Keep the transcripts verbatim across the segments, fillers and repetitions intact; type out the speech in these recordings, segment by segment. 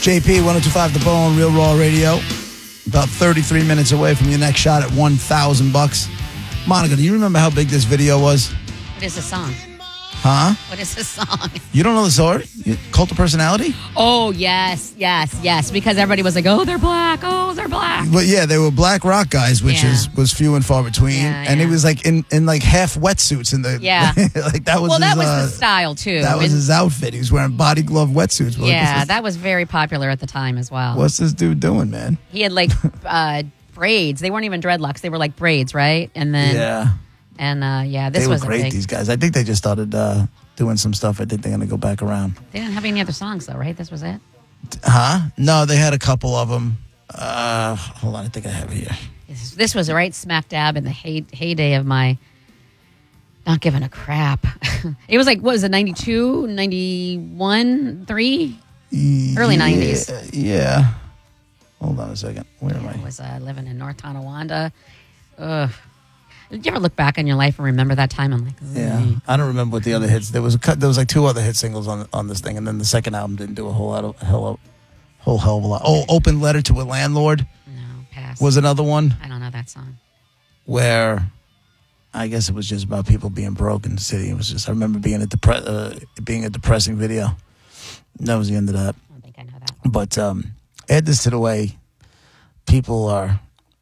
J P, one oh two point five The Bone, Real Raw Radio. About thirty-three minutes away from your next shot at one thousand bucks. Monica, do you remember how big this video was? What is the song? Huh? What is the song? You don't know the story? You- Cult of Personality? Oh, yes, yes, yes. Because everybody was like, oh, they're black. Oh, they're black. But yeah, they were black rock guys, which Yeah. is was few and far between. Yeah, and yeah. it was like in, in like half wetsuits in the Yeah. like that was Well, his, that was uh, the style, too. that was And- his outfit. He was wearing body glove wetsuits. We're like, yeah, what's this, that was very popular at the time as well. what's this dude doing, man? He had like uh, braids. They weren't even dreadlocks. They were like braids, right? And then, Yeah. and uh, yeah, this They were was a great, big. these guys. I think they just started uh, doing some stuff. I think they're going to go back around. They didn't have any other songs though, right? This was it. Huh? No, they had a couple of them. Uh, hold on, I think I have it here. This, this was right smack dab in the hey, heyday of my not giving a crap. It was like, what was it, ninety-two, ninety-one, three? Early nineties. Yeah, yeah. Hold on a second. Where am I I? was uh, living in North Tonawanda. Ugh. Did you ever look back on your life and remember that time? I'm like, ugh. Yeah, I don't remember what the other hits. There was a cut. There was like two other hit singles on on this thing, and then the second album didn't do a whole lot of hell, of- whole hell of a lot. Oh, Open Letter to a Landlord No, pass. was another one I don't know that song. where I guess it was just about people being broke in the city. It was just I remember being a depre- uh, being a depressing video. That was the end of that. I don't think I know that. But um, add this to the way people are.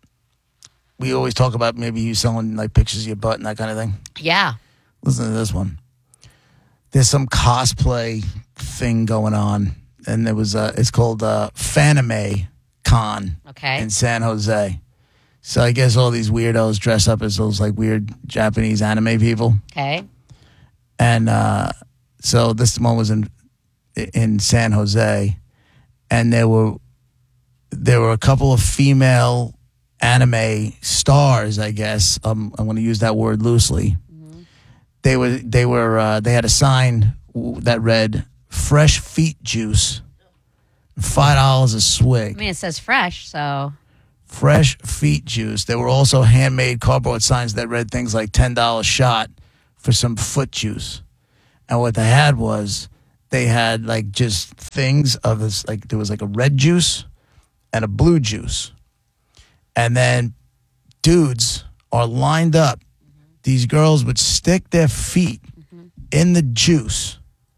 We always talk about maybe you selling like pictures of your butt and that kind of thing. Yeah. Listen to this one. There's some cosplay thing going on, and there was uh, it's called uh, Fanime Con Okay. in San Jose. So I guess all these weirdos dress up as those like weird Japanese anime people, Okay. and uh, so this one was in in San Jose, and there were there were a couple of female anime stars, I guess. Um, I'm going to use that word loosely. Mm-hmm. They were they were uh, they had a sign that read "Fresh Feet Juice, five dollars a swig." I mean, it says fresh, so. Fresh Feet Juice. There were also handmade cardboard signs that read things like ten dollars shot for some foot juice. And what they had was they had like just things of this, like there was like a red juice and a blue juice. And then dudes are lined up. These girls would stick their feet mm-hmm. in the juice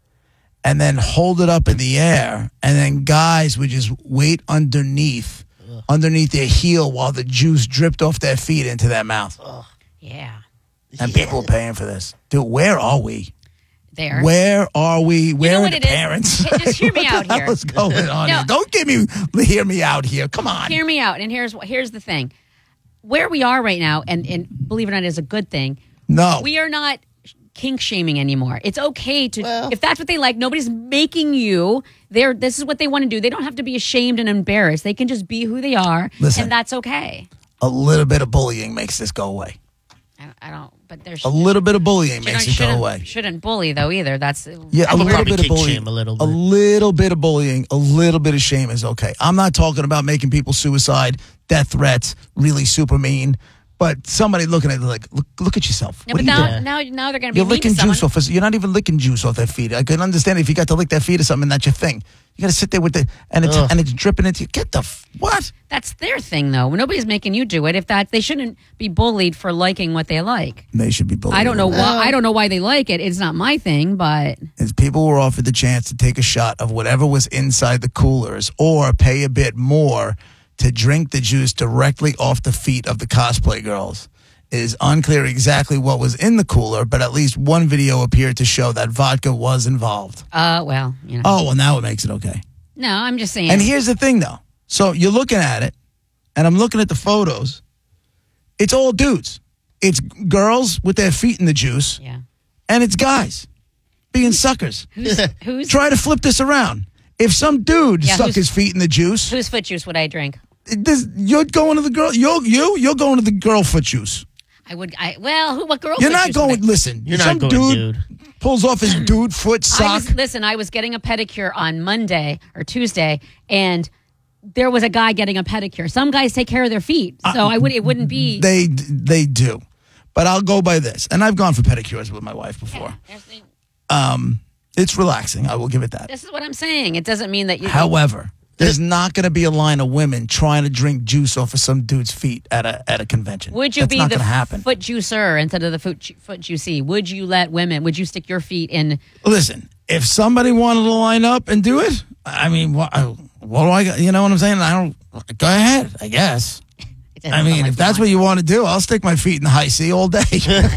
and then hold it up in the air. And then guys would just wait underneath, Ugh. underneath their heel while the juice dripped off their feet into their mouth. Ugh. Yeah. And yeah. people are paying for this. Dude, where are we? There. Where are we? Where you know are the parents? Hey, just hear me out here. What's going on No. here? Don't give me, hear me out here. Come on. Hear me out. And here's here's the thing. Where we are right now, and, and believe it or not, is a good thing. No. We are not kink shaming anymore. It's okay to, Well. if that's what they like, nobody's making you. They're, this is what they want to do. They don't have to be ashamed and embarrassed. They can just be who they are, Listen. and that's okay. A little bit of bullying makes this go away. I, I don't, but there's A little bit of bullying you makes know, it go shouldn't- away. Shouldn't bully though either. That's Yeah, a I would little probably bit of kick bullying. shame a little bit. A little bit of bullying, a little bit of shame is okay. I'm not talking about making people suicide, death threats, really super mean. But somebody looking at it like, look, look at yourself. No, What but are you now, doing? now, now they're going to be You're mean licking to someone. juice off. Of, you're not even licking juice off their feet. I can understand if you got to lick their feet or something. That's your thing. You got to sit there with the and it's Ugh. and it's dripping into you. Get the f- what? That's their thing, though. Nobody's making you do it. If that, they shouldn't be bullied for liking what they like. They should be bullied. I don't know why. I don't know why they like it. It's not my thing, but Is people were offered the chance to take a shot of whatever was inside the coolers or pay a bit more to drink the juice directly off the feet of the cosplay girls. It is unclear exactly what was in the cooler, but at least one video appeared to show that vodka was involved. uh, well, you know. Oh, well, now it makes it okay. No, I'm just saying. And here's the thing, though. So you're looking at it, and I'm looking at the photos. It's all dudes. It's girls with their feet in the juice, yeah. and it's guys being suckers. Who's who's Try to flip this around. If some dude Yeah, stuck who's- his feet in the juice, whose foot juice would I drink? this, you're going to the girl. You you you're going to the girl foot juice. I would. I well, who? What girl? You're foot not juice would going. I- Listen, You're some not going, dude, dude. pulls off his dude foot I sock. was, listen, I was getting a pedicure on Monday or Tuesday, and there was a guy getting a pedicure. Some guys take care of their feet, so I would. It wouldn't be. They they do, but I'll go by this. And I've gone for pedicures with my wife before. There's the- Um, it's relaxing. I will give it that. This is what I'm saying. It doesn't mean that you. However, There's not going to be a line of women trying to drink juice off of some dude's feet at a at a convention. Would you That's be not the gonna happen. foot juicer instead of the foot ju- foot juicy? Would you let women? Would you stick your feet in? Listen, if somebody wanted to line up and do it, I mean, what, what do I got? You know what I'm saying? I don't. Go ahead, I guess. It doesn't I mean, sound like if that's you what you want to do, I'll stick my feet in the high C all day.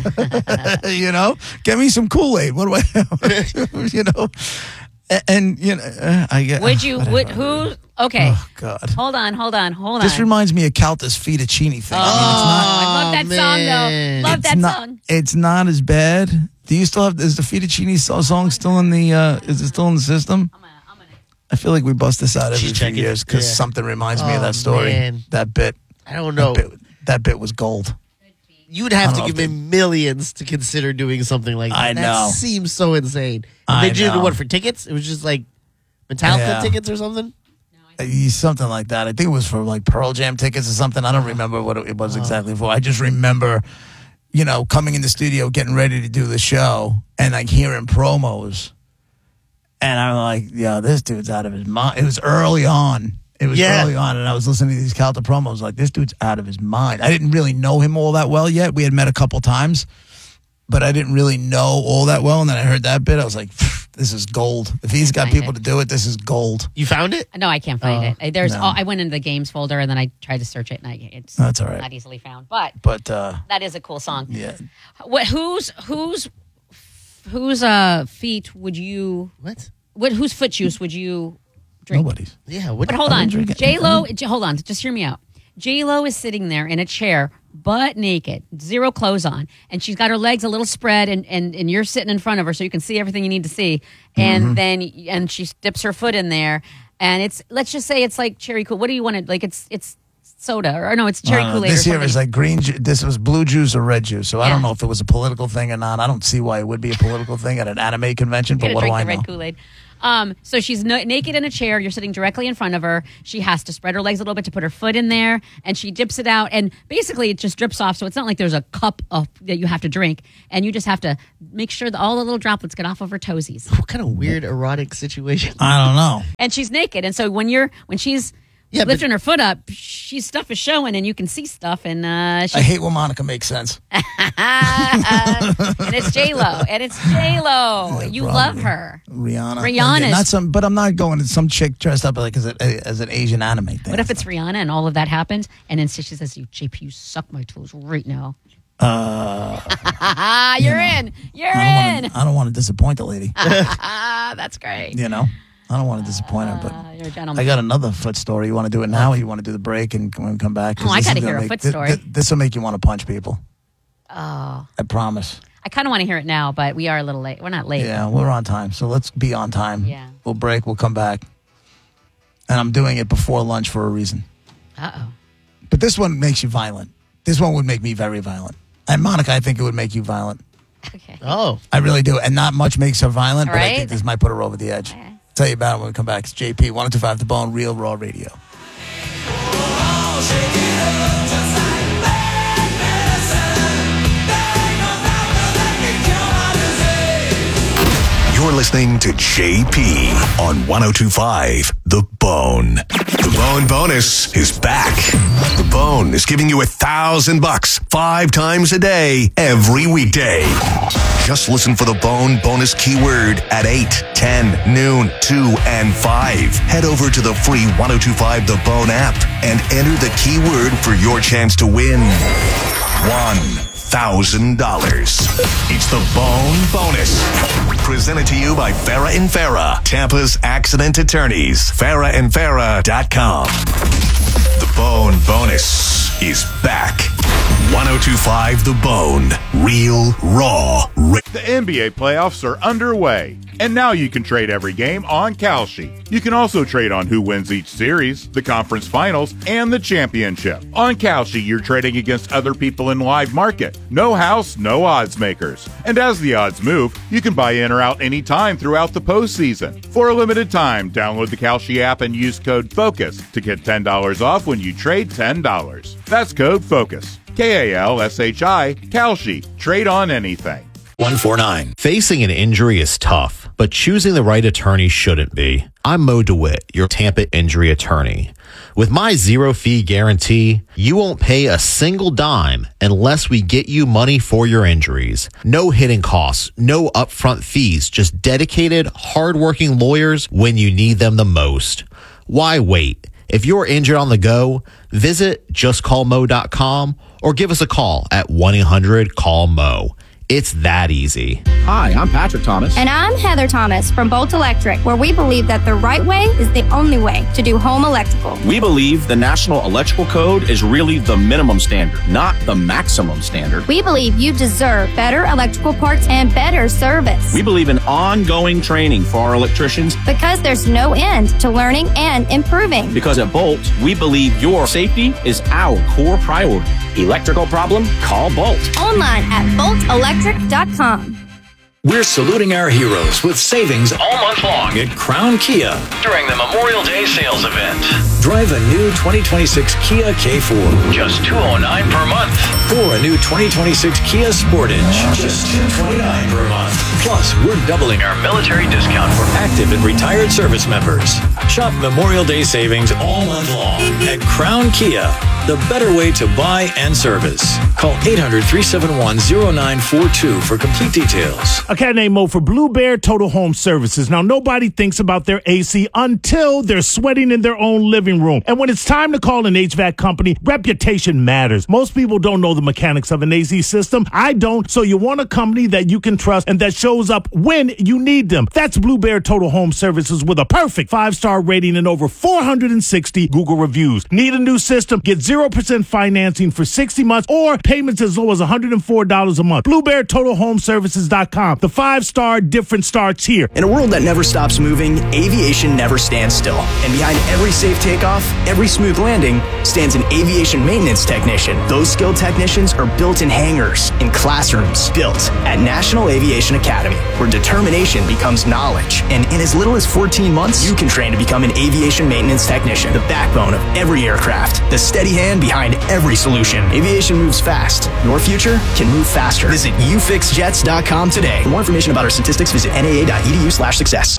You know, get me some Kool-Aid. What do I, you know? And, and you know, uh, I get. Would you? Would who? Okay. Oh God. Hold on. Hold on. Hold on. This reminds me of Calta's Fettuccine thing. Oh, I love that man. song though. Love it's that not, song. It's not as bad. Do you still have? Is the Fettuccine so- song still in the? Uh, is it still in the system? I'm gonna, I'm gonna. I feel like we bust this out every She's few checking. years because Yeah. something reminds me of Oh, that story. man. That bit. I don't know. That bit, that bit was gold. You'd have I to don't give know me if millions to consider doing something like that. I That know. seems so insane. And I they did know. what for tickets? It was just like Metallica Yeah. tickets or something? Uh, Something like that. I think it was for like Pearl Jam tickets or something. I don't remember what it was exactly for. I just remember, you know, coming in the studio, getting ready to do the show, and like hearing promos. And I'm like, yo, this dude's out of his mind. It was early on. It was Yeah. early on, and I was listening to these Calta promos. Like, this dude's out of his mind. I didn't really know him all that well yet. We had met a couple times, but I didn't really know all that well. And then I heard that bit. I was like, this is gold. If he's got find people it. to do it, this is gold. You found it? No, I can't find Oh, it. I- There's. no. All, I went into the games folder and then I tried to search it and I, it's That's all right. not easily found. But But uh, that is a cool song. yeah, What? Whose? Whose? Whose uh, feet would you? What? What? Whose foot juice would you drink? nobody's. Yeah. What? But hold I on, didn't drink it. J Lo. J- hold on, just hear me out. J Lo is sitting there in a chair, butt naked, zero clothes on, and she's got her legs a little spread, and and, and you're sitting in front of her, so you can see everything you need to see. And Mm-hmm. then and she dips her foot in there, and it's let's just say it's like cherry Kool. What do you want to like? It's it's soda or no, it's cherry I don't know. Kool Aid. This year is like green. Ju- this was blue juice or red juice. So I Yeah. don't know if it was a political thing or not. I don't see why it would be a political thing at an anime convention. But Gonna what do drink I the know? red Kool Aid. Um, so she's no- naked in a chair. You're sitting directly in front of her. She has to spread her legs a little bit to put her foot in there, and she dips it out, and basically it just drips off. So it's not like there's a cup of that you have to drink, and you just have to make sure that all the little droplets get off of her toesies. What kind of weird erotic situation? I don't know. And she's naked, and so when you're when she's Yeah, but- lifting her foot up, she's stuff is showing, and you can see stuff, and uh, she, I hate when Monica makes sense. and it's J Lo, and it's J Lo. Yeah, you probably. love her. Rihanna. Rihanna's- Not some, but I'm not going to some chick dressed up like as, a, as an Asian anime thing. What if it's Rihanna and all of that happens, and then she says, "You J P, you suck my toes right now." Uh, You're in. You're I in. don't, wanna, I don't want to disappoint the lady. Ah, that's great. You know, I don't want to disappoint her. But Uh, you're a gentleman. I got another foot story. You want to do it now, or you want to do the break and come come back? 'Cause Oh, I this is gotta gonna hear a make- foot thi- story. thi- This will make you want to punch people. oh, I promise. I kind of want to hear it now, but we are a little late. We're not late. Yeah, we're on time, so let's be on time. Yeah. We'll break. We'll come back, and I'm doing it before lunch for a reason. Uh oh. But this one makes you violent. This one would make me very violent. And Monica, I think it would make you violent. Okay. Oh. I really do. And not much makes her violent, but I Right. think this might put her over the edge. Okay. Tell you about it when we come back. It's J P, one oh two five The Bone, Real Raw Radio. You're listening to J P on one oh two point five The Bone. The Bone bonus is back. The Bone is giving you a thousand bucks five times a day, every weekday. Just listen for the Bone bonus keyword at eight, ten, noon, two, and five. Head over to the free one oh two point five The Bone app and enter the keyword for your chance to win one thousand dollars. It's the Bone Bonus. Presented to you by Farah and Farah, Tampa's accident attorneys. farah and farah dot com. The Bone Bonus is back. one oh two point five The Bone. Real, raw, ra- The N B A playoffs are underway, and now you can trade every game on Kalshi. You can also trade on who wins each series, the conference finals, and the championship. On Kalshi, you're trading against other people in live market. No house, no odds makers. And as the odds move, you can buy in or out anytime throughout the postseason. For a limited time, download the Kalshi app and use code FOCUS to get ten dollars off when you trade ten dollars. That's code FOCUS. K A L S H I, Kalshi. Trade on anything. one four nine. Facing an injury is tough, but choosing the right attorney shouldn't be. I'm Mo DeWitt, your Tampa injury attorney. With my zero-fee guarantee, you won't pay a single dime unless we get you money for your injuries. No hidden costs, no upfront fees, just dedicated, hardworking lawyers when you need them the most. Why wait? If you're injured on the go, visit just call mo dot com or give us a call at one eight hundred call mo. It's that easy. Hi, I'm Patrick Thomas. And I'm Heather Thomas from Bolt Electric, where we believe that the right way is the only way to do home electrical. We believe the National Electrical Code is really the minimum standard, not the maximum standard. We believe you deserve better electrical parts and better service. We believe in ongoing training for our electricians. Because there's no end to learning and improving. Because at Bolt, we believe your safety is our core priority. Electrical problem? Call Bolt. Online at bolt electric dot com. We're saluting our heroes with savings all month long at Crown Kia during the Memorial Day sales event. Drive a new twenty twenty-six Kia K four, just two hundred nine dollars per month. Or a new twenty twenty-six Kia Sportage, just two hundred twenty-nine dollars per month. Plus, we're doubling our military discount for active and retired service members. Shop Memorial Day savings all month long at Crown Kia, the better way to buy and service. Call eight hundred, three seven one, zero nine four two for complete details. A cat named Mo for Blue Bear Total Home Services. Now, nobody thinks about their A C until they're sweating in their own living room. And when it's time to call an H V A C company, reputation matters. Most people don't know the mechanics of an A C system. I don't. So you want a company that you can trust and that shows up when you need them. That's Blue Bear Total Home Services with a perfect five-star rating and over four hundred sixty Google reviews. Need a new system? Get zero percent financing for sixty months or payments as low as one hundred four dollars a month. Blue Bear Total Home Services dot com. The five-star difference starts here. In a world that never stops moving, aviation never stands still. And behind every safe takeoff, every smooth landing, stands an aviation maintenance technician. Those skilled technicians are built in hangars, in classrooms, built at National Aviation Academy, where determination becomes knowledge. And in as little as fourteen months, you can train to become an aviation maintenance technician, the backbone of every aircraft, the steady hand behind every solution. Aviation moves fast. Your future can move faster. Visit u fix jets dot com today. For more information about our statistics, visit N A A dot E D U slash success.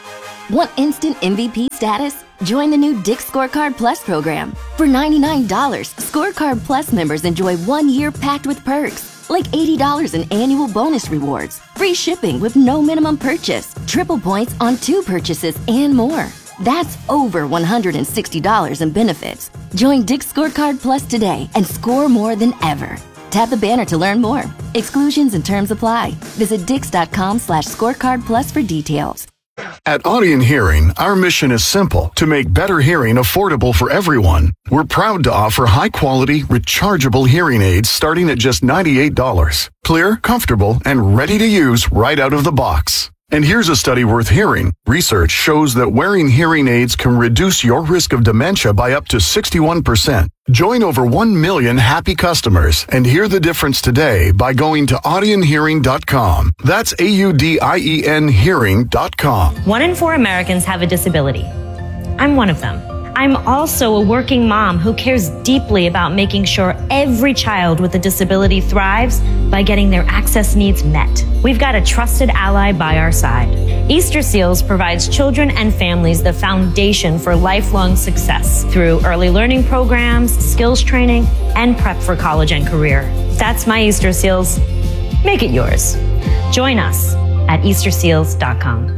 Want instant M V P status? Join the new Dick's Scorecard Plus program. For ninety-nine dollars, Scorecard Plus members enjoy one year packed with perks, like eighty dollars in annual bonus rewards, free shipping with no minimum purchase, triple points on two purchases, and more. That's over one hundred sixty dollars in benefits. Join Dick's Scorecard Plus today and score more than ever. Tap the banner to learn more. Exclusions and terms apply. Visit dix.com slash scorecard plus for details. At Audion Hearing, our mission is simple: to make better hearing affordable for everyone. We're proud to offer high-quality, rechargeable hearing aids starting at just ninety-eight dollars. Clear, comfortable, and ready to use right out of the box. And here's a study worth hearing. Research shows that wearing hearing aids can reduce your risk of dementia by up to sixty-one percent. Join over one million happy customers and hear the difference today by going to audion hearing dot com. That's A U D I E N hearing dot com. One in four Americans have a disability. I'm one of them. I'm also a working mom who cares deeply about making sure every child with a disability thrives by getting their access needs met. We've got a trusted ally by our side. Easter Seals provides children and families the foundation for lifelong success through early learning programs, skills training, and prep for college and career. That's my Easter Seals. Make it yours. Join us at easter seals dot com.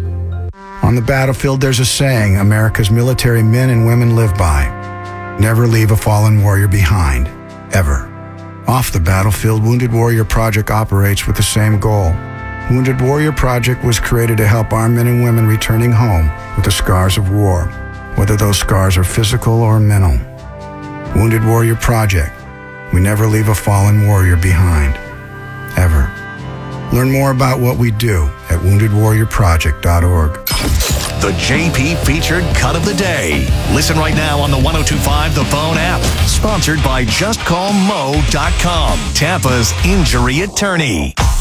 On the battlefield, there's a saying America's military men and women live by: never leave a fallen warrior behind, ever. Off the battlefield, Wounded Warrior Project operates with the same goal. Wounded Warrior Project was created to help our men and women returning home with the scars of war, whether those scars are physical or mental. Wounded Warrior Project. We never leave a fallen warrior behind, ever. Learn more about what we do at wounded warrior project dot org. The J P Featured Cut of the Day. Listen right now on the one oh two point five The Bone app. Sponsored by just call mo dot com, Tampa's injury attorney.